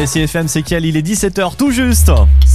Allez, CFM, c'est quel ? Il est 17h tout juste.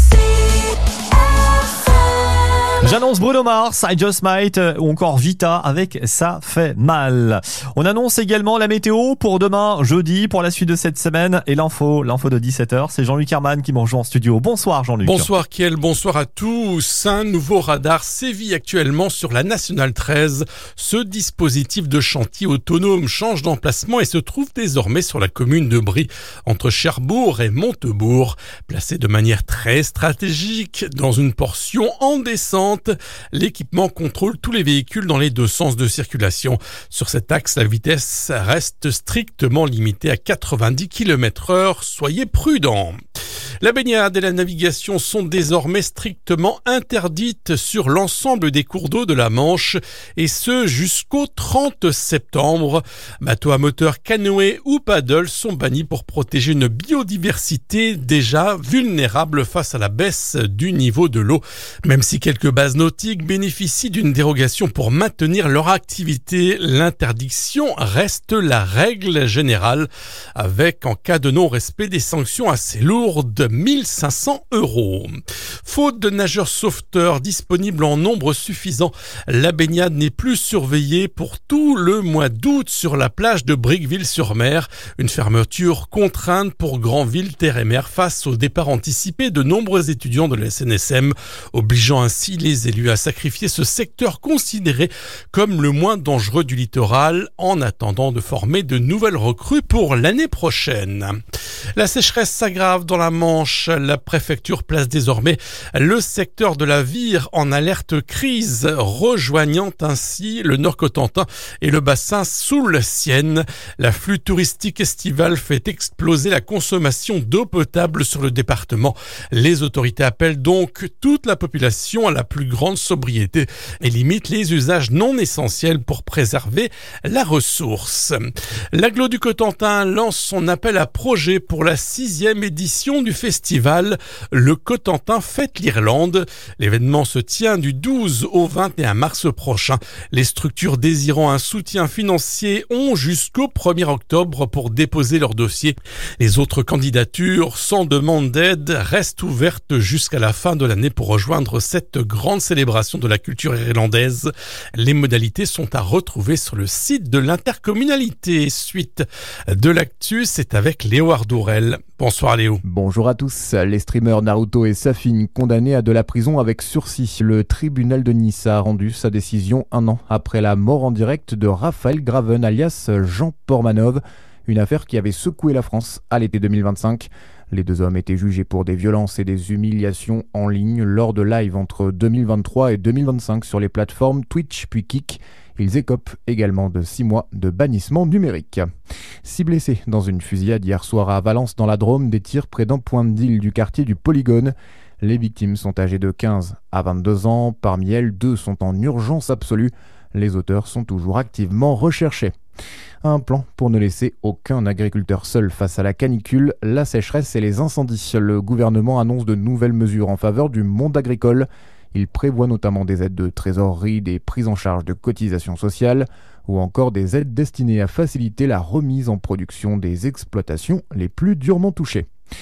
J'annonce Bruno Mars, I Just Might ou encore Vita avec Ça fait mal. On annonce également la météo pour demain, jeudi, pour la suite de cette semaine. Et l'info de 17h, c'est Jean-Luc Herman qui me rejoint en studio. Bonsoir Jean-Luc. Bonsoir Kiel, bonsoir à tous. Un nouveau radar sévit actuellement sur la Nationale 13. Ce dispositif de chantier autonome change d'emplacement et se trouve désormais sur la commune de Brie, entre Cherbourg et Montebourg. Placé de manière très stratégique dans une portion en descente, l'équipement contrôle tous les véhicules dans les deux sens de circulation. Sur cet axe, la vitesse reste strictement limitée à 90 km/h. Soyez prudents. La baignade et la navigation sont désormais strictement interdites sur l'ensemble des cours d'eau de la Manche, et ce jusqu'au 30 septembre. Bateaux à moteur, canoë ou paddle sont bannis pour protéger une biodiversité déjà vulnérable face à la baisse du niveau de l'eau. Même si quelques bases nautiques bénéficient d'une dérogation pour maintenir leur activité, l'interdiction reste la règle générale, avec en cas de non-respect des sanctions assez lourdes, 1 500 €. Faute de nageurs sauveteurs disponibles en nombre suffisant, la baignade n'est plus surveillée pour tout le mois d'août sur la plage de Briqueville-sur-Mer. Une fermeture contrainte pour Granville, Terre et Mer face au départ anticipé de nombreux étudiants de la SNSM, obligeant ainsi les élus à sacrifier ce secteur considéré comme le moins dangereux du littoral en attendant de former de nouvelles recrues pour l'année prochaine. La sécheresse s'aggrave dans la Manche. La préfecture place désormais le secteur de la Vire en alerte crise, rejoignant ainsi le Nord-Cotentin et le bassin Soule-Sienne. L'afflux touristique estival fait exploser la consommation d'eau potable sur le département. Les autorités appellent donc toute la population à la plus grande sobriété et limitent les usages non essentiels pour préserver la ressource. L'agglo du Cotentin lance son appel à projet pour la 6e édition du festival Le Cotentin Fête l'Irlande. L'événement se tient du 12 au 21 mars prochain. Les structures désirant un soutien financier ont jusqu'au 1er octobre pour déposer leur dossier. Les autres candidatures sans demande d'aide restent ouvertes jusqu'à la fin de l'année pour rejoindre cette grande célébration de la culture irlandaise. Les modalités sont à retrouver sur le site de l'intercommunalité. Suite de l'actu, c'est avec Léo Ardourel. Bonsoir Léo. Bonjour à tous. Les streamers Naruto et Safin condamnés à de la prison avec sursis. Le tribunal de Nice a rendu sa décision 1 an après la mort en direct de Raphaël Graven alias Jean Pormanov, une affaire qui avait secoué la France à l'été 2025. Les deux hommes étaient jugés pour des violences et des humiliations en ligne lors de live entre 2023 et 2025 sur les plateformes Twitch puis Kik. Ils écopent également de 6 mois de bannissement numérique. 6 blessés dans une fusillade hier soir à Valence dans la Drôme, des tirs près d'un point de deal du quartier du Polygone. Les victimes sont âgées de 15 à 22 ans. Parmi elles, 2 sont en urgence absolue. Les auteurs sont toujours activement recherchés. Un plan pour ne laisser aucun agriculteur seul face à la canicule, la sécheresse et les incendies. Le gouvernement annonce de nouvelles mesures en faveur du monde agricole. Il prévoit notamment des aides de trésorerie, des prises en charge de cotisations sociales ou encore des aides destinées à faciliter la remise en production des exploitations les plus durement touchées.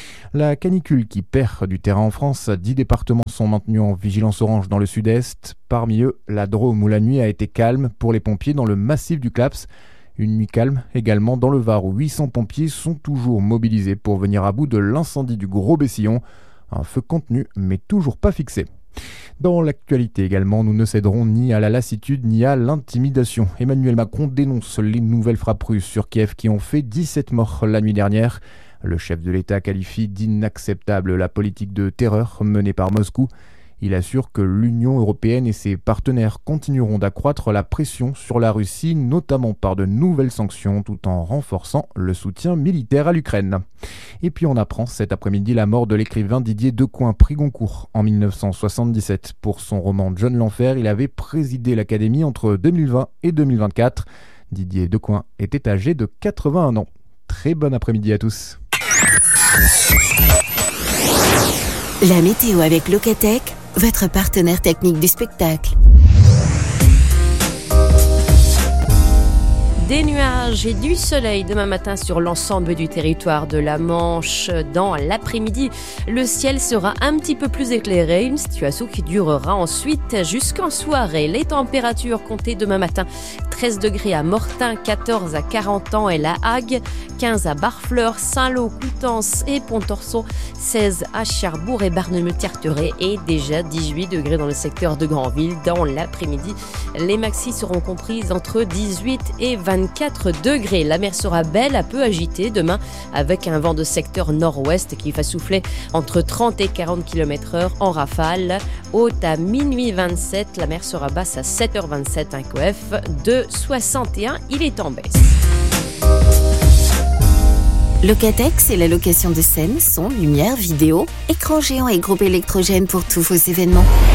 La canicule qui perd du terrain en France, 10 départements sont maintenus en vigilance orange dans le sud-est. Parmi eux, la Drôme où la nuit a été calme pour les pompiers dans le massif du Claps. Une nuit calme également dans le Var où 800 pompiers sont toujours mobilisés pour venir à bout de l'incendie du Gros Bessillon. Un feu contenu mais toujours pas fixé. Dans l'actualité également, nous ne céderons ni à la lassitude ni à l'intimidation. Emmanuel Macron dénonce les nouvelles frappes russes sur Kiev qui ont fait 17 morts la nuit dernière. Le chef de l'État qualifie d'inacceptable la politique de terreur menée par Moscou. Il assure que l'Union européenne et ses partenaires continueront d'accroître la pression sur la Russie, notamment par de nouvelles sanctions, tout en renforçant le soutien militaire à l'Ukraine. Et puis on apprend cet après-midi la mort de l'écrivain Didier Decoing, prix Goncourt en 1977. Pour son roman John l'Enfer, il avait présidé l'Académie entre 2020 et 2024. Didier Decoing était âgé de 81 ans. Très bon après-midi à tous. La météo avec Locatech, votre partenaire technique du spectacle. Des nuages et du soleil demain matin sur l'ensemble du territoire de la Manche. Dans l'après-midi, le ciel sera un petit peu plus éclairé, une situation qui durera ensuite jusqu'en soirée. Les températures comptées demain matin, 13 degrés à Mortain, 14 à Carentan et La Hague, 15 à Barfleur, Saint-Lô, Coutances et Pontorson, 16 à Cherbourg et Barneville-Carteret et déjà 18 degrés dans le secteur de Granville. Dans l'après-midi, les maxis seront comprises entre 18 et 24 degrés. La mer sera belle, un peu agitée demain avec un vent de secteur nord-ouest qui va souffler entre 30 et 40 km/h en rafale. Haute à minuit 27, la mer sera basse à 7h27, un coef de 61, il est en baisse. Locatech, c'est la location de scène, son, lumière, vidéo, écran géant et groupe électrogène pour tous vos événements.